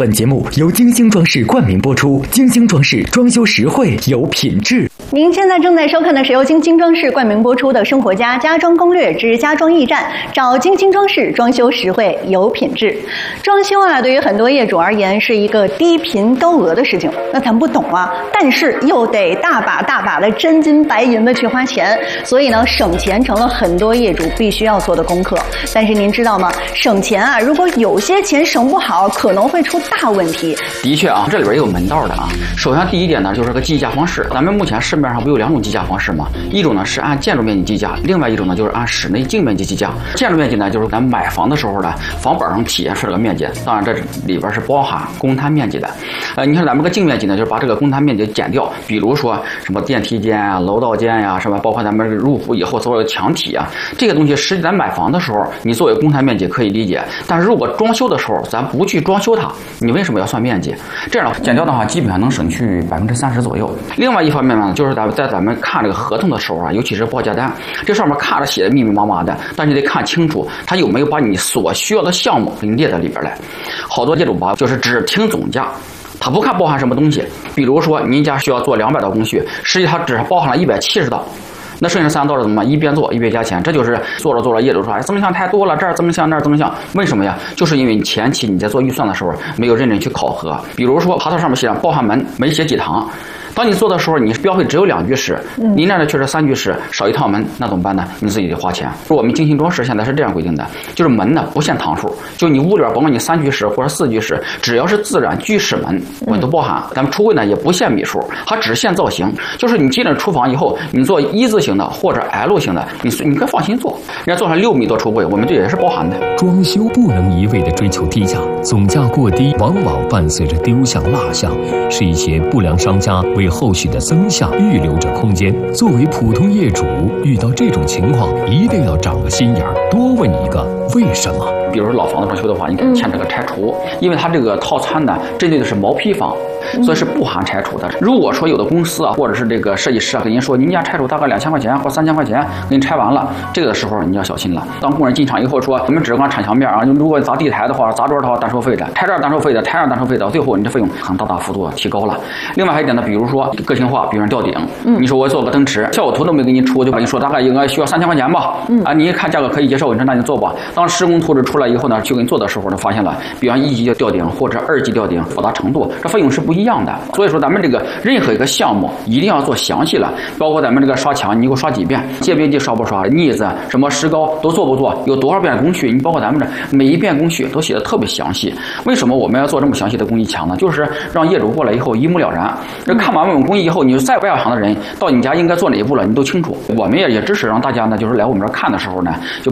本节目由金星装饰冠名播出，金星装饰装修实惠有品质。 您现在正在收看的是由金星装饰冠名播出的《生活家家装攻略之家装驿站》，找金星装饰，装修实惠有品质。装修啊，对于很多业主而言是一个低频高额的事情，那咱不懂啊，但是又得大把的真金白银的去花钱，所以呢，省钱成了很多业主必须要做的功课。但是您知道吗？省钱啊，如果有些钱省不好，可能会出大问题。 的确啊，这里边也有门道的啊。首先第一点呢，就是个计价方式。咱们目前市面上不有2种计价方式吗？一种呢是按建筑面积计价，另外一种呢就是按室内净面积计价。建筑面积呢，就是咱买房的时候呢，房本上体现出这个面积，当然这里边是包含公摊面积的。你看咱们个净面积呢，就是把这个公摊面积减掉，比如说什么电梯间啊、楼道间呀、什么，包括咱们入户以后所有的墙体啊，这个东西实际咱买房的时候，你作为公摊面积可以理解，但是如果装修的时候咱不去装修它，你为什么要算面积？这样减掉的话，基本上能省去30%左右。另外一方面呢，就是在咱们看这个合同的时候啊，尤其是报价单，这上面看着写的密密麻麻的，但你得看清楚，它有没有把你所需要的项目给你列在里边来。好多业主吧，就是只听总价，他不看包含什么东西。比如说您家需要做200道工序，实际它只包含了170道。那剩下3道是怎么办？一边做一边加钱，这就是做着业主说，哎，增项太多了，这儿增项那儿增项，为什么呀？就是因为前期你在做预算的时候没有认真去考核。比如说爬头上面写上包含门，没写几堂。当你做的时候，你标配只有2居室，您那确实3居室，少一套门，那怎么办呢？你自己得花钱。我们精心装饰现在是这样规定的，就是门呢不限堂数，就你屋里边甭管你3居室或者4居室，只要是自然居室门，我们都包含。咱们橱柜呢也不限米数，它只限造型，就是你进了厨房以后，你做一字形的或者 L 型的，你可以放心做。人家做上6米多橱柜，我们这也是包含的。 装修不能一味的追求低价，总价过低往往伴随着丢项落项，是一些不良商家为后续的增项预留着空间。作为普通业主，遇到这种情况一定要长个心眼儿，多问一个为什么。 比如说老房子装修的话，你可以签这个拆除，因为它这个套餐呢针对的是毛坯房，所以是不含拆除的。如果说有的公司啊，或者是这个设计师啊，跟您说您家拆除大概2000块钱或3000块钱，给你拆完了，这个的时候你要小心了。当工人进场以后说，我们只管铲墙面啊，如果砸地台的话，砸桌的话单收费的，拆这儿单收费的，拆那儿单收费的，最后你这费用很大幅度提高了。另外还有一点呢，比如说个性化，比如吊顶，你说我做个灯池，效果图都没给你出，就跟你说大概应该需要3000块钱吧，你一看价格可以接受，你说那你做吧。当施工图纸出来以后呢，去给你做的时候呢，发现了，比方1级吊顶或者2级吊顶复杂程度，这费用是不一样的。所以说咱们这个任何一个项目一定要做详细了，包括咱们这个刷墙，你给我刷几遍，界边机刷不刷，腻子什么石膏都做不做，有多少遍工序，你包括咱们这每一遍工序都写的特别详细。为什么我们要做这么详细的工艺墙呢？就是让业主过来以后一目了然。这看完我们工艺以后，你再外行的人到你家应该做哪一步了，你都清楚。我们也支持让大家呢，就是来我们这儿看的时候呢，就